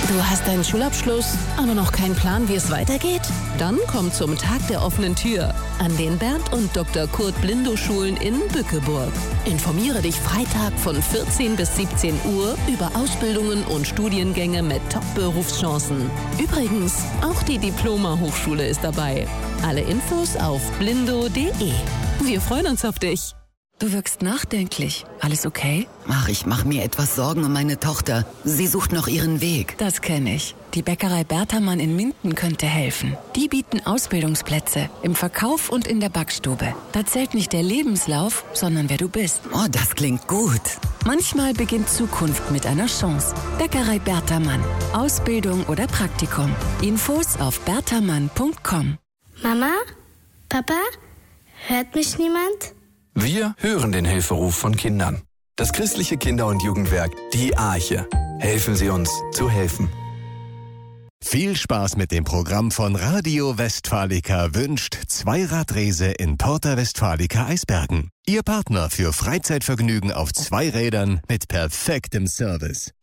Du hast deinen Schulabschluss, aber noch keinen Plan, wie es weitergeht? Dann komm zum Tag der offenen Tür an den Bernd und Dr. Kurt Blindow-Schulen in Bückeburg. Informiere dich Freitag von 14 bis 17 Uhr über Ausbildungen und Studiengänge mit Top-Berufschancen. Übrigens, auch die Diploma-Hochschule ist dabei. Alle Infos auf blindow.de. Wir freuen uns auf dich. Du wirkst nachdenklich. Alles okay? Ach, ich mache mir etwas Sorgen um meine Tochter. Sie sucht noch ihren Weg. Das kenne ich. Die Bäckerei Bertermann in Minden könnte helfen. Die bieten Ausbildungsplätze im Verkauf und in der Backstube. Da zählt nicht der Lebenslauf, sondern wer du bist. Oh, das klingt gut. Manchmal beginnt Zukunft mit einer Chance. Bäckerei Bertermann. Ausbildung oder Praktikum. Infos auf bertermann.com. Mama? Papa? Hört mich niemand? Wir hören den Hilferuf von Kindern. Das christliche Kinder- und Jugendwerk, die Arche. Helfen Sie uns zu helfen. Viel Spaß mit dem Programm von Radio Westfalica wünscht Zweiradrese in Porta Westfalica Eisbergen. Ihr Partner für Freizeitvergnügen auf 2 Rädern mit perfektem Service.